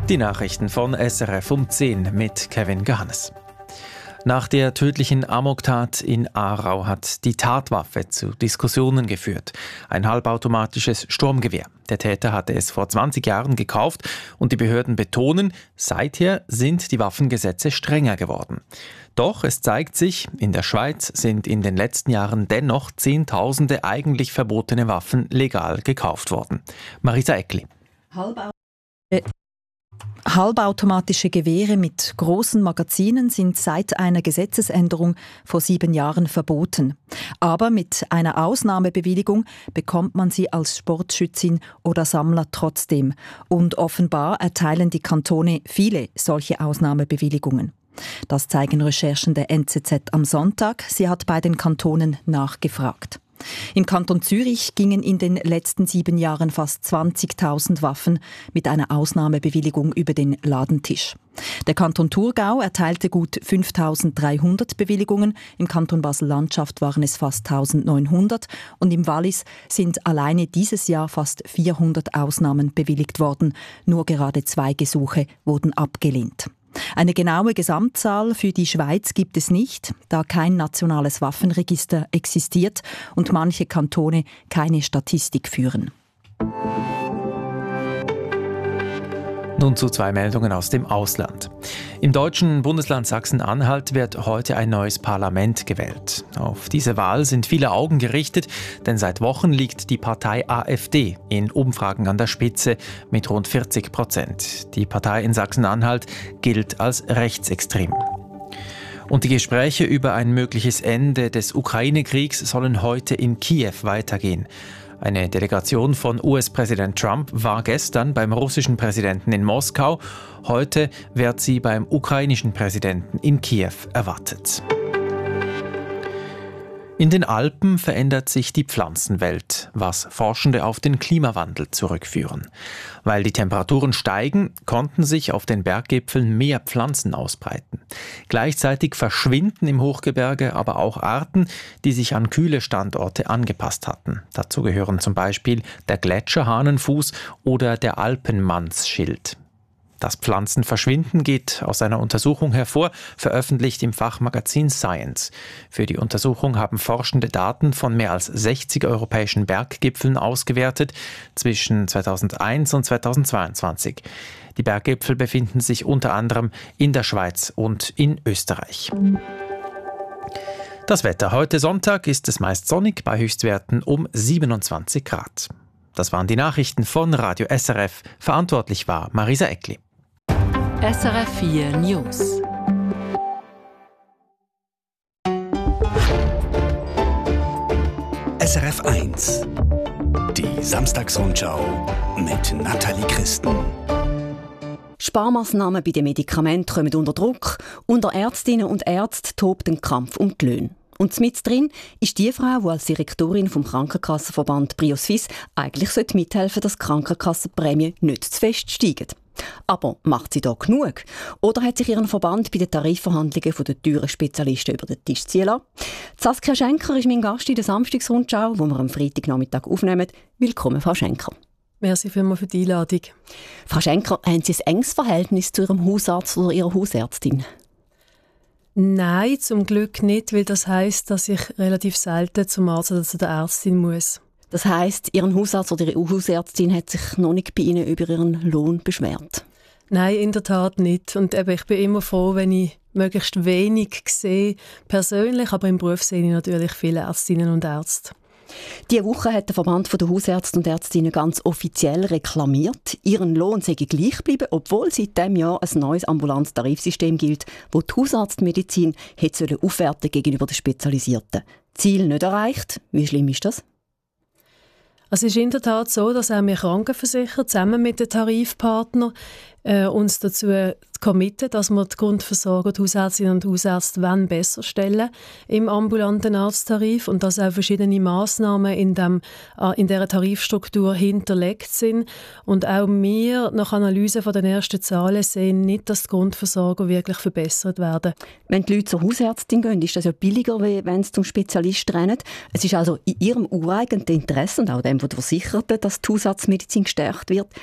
Die Nachrichten von SRF um 10 mit Kevin Gehannes. Nach der tödlichen Amoktat in Aarau hat die Tatwaffe zu Diskussionen geführt. Ein halbautomatisches Sturmgewehr. Der Täter hatte es vor 20 Jahren gekauft und die Behörden betonen, seither sind die Waffengesetze strenger geworden. Doch es zeigt sich, in der Schweiz sind in den letzten Jahren dennoch Zehntausende eigentlich verbotene Waffen legal gekauft worden. Marisa Eckli. Halbautomatische Gewehre mit großen Magazinen sind seit einer Gesetzesänderung vor 7 Jahren verboten. Aber mit einer Ausnahmebewilligung bekommt man sie als Sportschützin oder Sammler trotzdem. Und offenbar erteilen die Kantone viele solche Ausnahmebewilligungen. Das zeigen Recherchen der NZZ am Sonntag. Sie hat bei den Kantonen nachgefragt. Im Kanton Zürich gingen in den letzten 7 Jahren fast 20.000 Waffen mit einer Ausnahmebewilligung über den Ladentisch. Der Kanton Thurgau erteilte gut 5.300 Bewilligungen, im Kanton Basel-Landschaft waren es fast 1.900 und im Wallis sind alleine dieses Jahr fast 400 Ausnahmen bewilligt worden. Nur gerade 2 Gesuche wurden abgelehnt. Eine genaue Gesamtzahl für die Schweiz gibt es nicht, da kein nationales Waffenregister existiert und manche Kantone keine Statistik führen. Nun zu 2 Meldungen aus dem Ausland. Im deutschen Bundesland Sachsen-Anhalt wird heute ein neues Parlament gewählt. Auf diese Wahl sind viele Augen gerichtet, denn seit Wochen liegt die Partei AfD in Umfragen an der Spitze mit rund 40%. Die Partei in Sachsen-Anhalt gilt als rechtsextrem. Und die Gespräche über ein mögliches Ende des Ukraine-Kriegs sollen heute in Kiew weitergehen. Eine Delegation von US-Präsident Trump war gestern beim russischen Präsidenten in Moskau. Heute wird sie beim ukrainischen Präsidenten in Kiew erwartet. In den Alpen verändert sich die Pflanzenwelt, was Forschende auf den Klimawandel zurückführen. Weil die Temperaturen steigen, konnten sich auf den Berggipfeln mehr Pflanzen ausbreiten. Gleichzeitig verschwinden im Hochgebirge aber auch Arten, die sich an kühle Standorte angepasst hatten. Dazu gehören zum Beispiel der Gletscherhahnenfuß oder der Alpenmannsschild. Das Pflanzenverschwinden geht aus einer Untersuchung hervor, veröffentlicht im Fachmagazin Science. Für die Untersuchung haben Forschende Daten von mehr als 60 europäischen Berggipfeln ausgewertet zwischen 2001 und 2022. Die Berggipfel befinden sich unter anderem in der Schweiz und in Österreich. Das Wetter. Heute Sonntag ist es meist sonnig bei Höchstwerten um 27 Grad. Das waren die Nachrichten von Radio SRF. Verantwortlich war Marisa Eckli. SRF 4 News. SRF 1. Die Samstagsrundschau mit Nathalie Christen. Sparmaßnahmen bei den Medikamenten kommen unter Druck. Unter Ärztinnen und Ärzten tobt ein Kampf um die Löhne. Und mit drin ist die Frau, die als Direktorin vom Krankenkassenverband Brio-Suisse eigentlich mithelfen sollte, dass die Krankenkassenprämien nicht zu fest steigen. Aber macht sie da genug? Oder hat sich ihren Verband bei den Tarifverhandlungen von den teuren Spezialisten über den Tisch ziehen lassen? Saskia Schenker ist mein Gast in der Samstagsrundschau, die wir am Freitagnachmittag aufnehmen. Willkommen, Frau Schenker. Merci vielmals für die Einladung. Frau Schenker, haben Sie ein enges Verhältnis zu Ihrem Hausarzt oder Ihrer Hausärztin? Nein, zum Glück nicht, weil das heisst, dass ich relativ selten zum Arzt oder zu der Ärztin muss. Das heisst, Ihren Hausarzt oder Ihre Hausärztin hat sich noch nicht bei Ihnen über Ihren Lohn beschwert? Nein, in der Tat nicht. Und ich bin immer froh, wenn ich möglichst wenig sehe, persönlich, aber im Beruf sehe ich natürlich viele Ärztinnen und Ärzte. Diese Woche hat der Verband der Hausärzte und Ärztinnen ganz offiziell reklamiert, ihren Lohn sei gleich geblieben, obwohl seit diesem Jahr ein neues ambulantes Tarifsystem gilt, das die Hausarztmedizin hätte aufwerten gegenüber den Spezialisierten. Ziel nicht erreicht. Wie schlimm ist das? Es ist in der Tat so, dass auch wir Krankenversicherer zusammen mit den Tarifpartnern uns dazu committen, dass wir die Grundversorgung, die Hausärztinnen und Hausärzte besser stellen im ambulanten Arzttarif und dass auch verschiedene Massnahmen in dieser Tarifstruktur hinterlegt sind. Und auch wir, nach Analyse von den ersten Zahlen, sehen nicht, dass die Grundversorgung wirklich verbessert werden. Wenn die Leute zur Hausärztin gehen, ist das ja billiger, wenn sie zum Spezialist rennen. Es ist also in ihrem ureigenen Interesse und auch dem der Versicherten, dass die Hausarztmedizin gestärkt wird.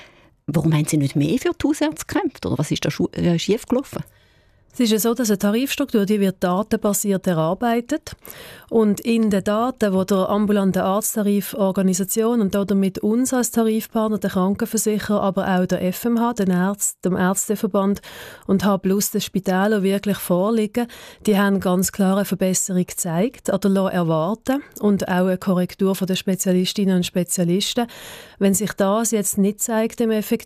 Warum haben Sie nicht mehr für die Hausärzte gekämpft? Oder was ist da schief gelaufen? Es ist ja so, dass eine Tarifstruktur, die wird datenbasiert erarbeitet. Und in den Daten, die der ambulante Arzttariforganisation und damit uns als Tarifpartner, der Krankenversicherer, aber auch der FMH, dem Ärzteverband und H+ den Spitälern wirklich vorliegen, die haben ganz klar eine Verbesserung gezeigt oder erwarten und auch eine Korrektur von den Spezialistinnen und Spezialisten. Wenn sich das jetzt nicht zeigt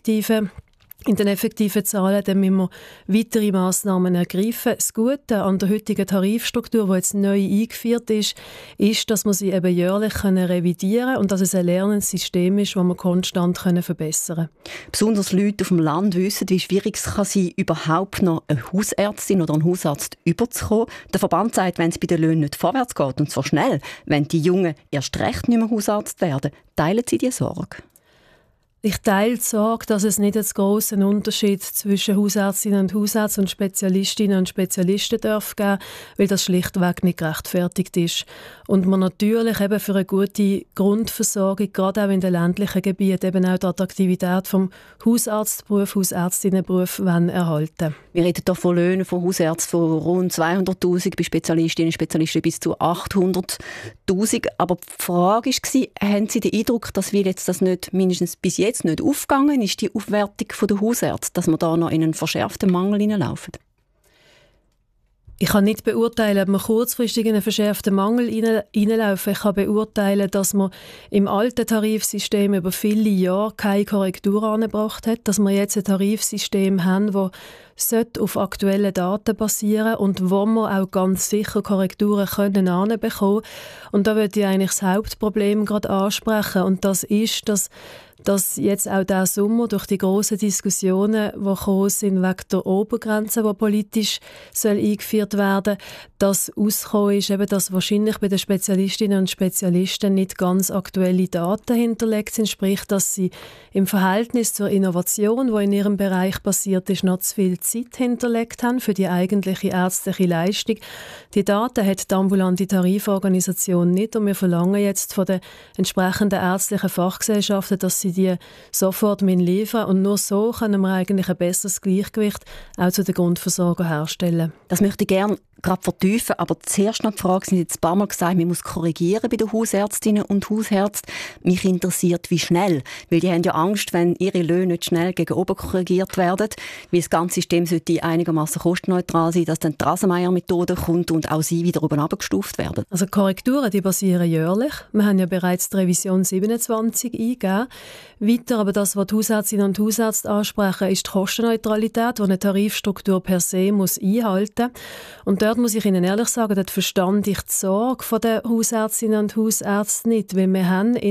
in den effektiven Zahlen, dann müssen wir weitere Massnahmen ergreifen. Das Gute an der heutigen Tarifstruktur, die jetzt neu eingeführt ist, dass wir sie eben jährlich revidieren können und dass es ein lernendes System ist, das wir konstant verbessern können. Besonders Leute auf dem Land wissen, wie schwierig es kann sein, überhaupt noch eine Hausärztin oder einen Hausarzt überzukommen. Der Verband sagt, wenn es bei den Löhnen nicht vorwärts geht und so schnell, wenn die Jungen erst recht nicht mehr Hausarzt werden, teilen sie diese Sorge. Ich teile die Sorge, dass es nicht einen grossen Unterschied zwischen Hausärztinnen und Hausärzten und Spezialistinnen und Spezialisten darf geben, weil das schlichtweg nicht gerechtfertigt ist. Und man natürlich eben für eine gute Grundversorgung, gerade auch in den ländlichen Gebieten, eben auch die Attraktivität vom Hausarztberuf, Hausärztinnenberuf erhalten. Wir reden hier von Löhnen von Hausärzten von rund 200'000, bei Spezialistinnen und Spezialisten bis zu 800'000. Aber die Frage war, haben Sie den Eindruck, dass wir jetzt das nicht mindestens bis jetzt nicht aufgegangen ist, die Aufwertung der Hausärzte, dass wir da noch in einen verschärften Mangel hineinlaufen? Ich kann nicht beurteilen, ob wir kurzfristig in einen verschärften Mangel hineinlaufen. Ich kann beurteilen, dass man im alten Tarifsystem über viele Jahre keine Korrektur angebracht hat, dass wir jetzt ein Tarifsystem haben, das auf aktuellen Daten basieren und wo wir auch ganz sicher Korrekturen anbekommen können. Und da würde ich eigentlich das Hauptproblem gerade ansprechen. Und das ist, dass jetzt auch diesen Sommer durch die grossen Diskussionen, die gekommen sind wegen der Obergrenze, die politisch eingeführt werden soll, dass rausgekommen ist, eben, dass wahrscheinlich bei den Spezialistinnen und Spezialisten nicht ganz aktuelle Daten hinterlegt sind, sprich, dass sie im Verhältnis zur Innovation, die in ihrem Bereich passiert ist, noch zu viel Zeit hinterlegt haben für die eigentliche ärztliche Leistung. Die Daten hat die ambulante Tariforganisation nicht und wir verlangen jetzt von den entsprechenden ärztlichen Fachgesellschaften, dass sie die sofort liefern und nur so können wir eigentlich ein besseres Gleichgewicht auch zu den Grundversorgung herstellen. Das möchte ich gerne gerade vertiefen, aber zuerst noch die Frage, Sie haben jetzt ein paar Mal gesagt, man muss korrigieren bei den Hausärztinnen und Hausärzten. Mich interessiert, wie schnell, weil die haben ja Angst, wenn ihre Löhne nicht schnell gegen oben korrigiert werden, weil das ganze System sollte einigermaßen kostenneutral sein, dass dann die Rasenmeier-Methode kommt und auch sie wieder oben abgestuft werden. Also Korrekturen, die basieren jährlich. Wir haben ja bereits die Revision 27 eingegeben. Weiter, aber das, was die Hausärztinnen und Hausärzte ansprechen, ist die Kostenneutralität, die eine Tarifstruktur per se muss einhalten muss. Und dort muss ich Ihnen ehrlich sagen, dort verstand ich die Sorge der Hausärztinnen und Hausärzte nicht, weil wir haben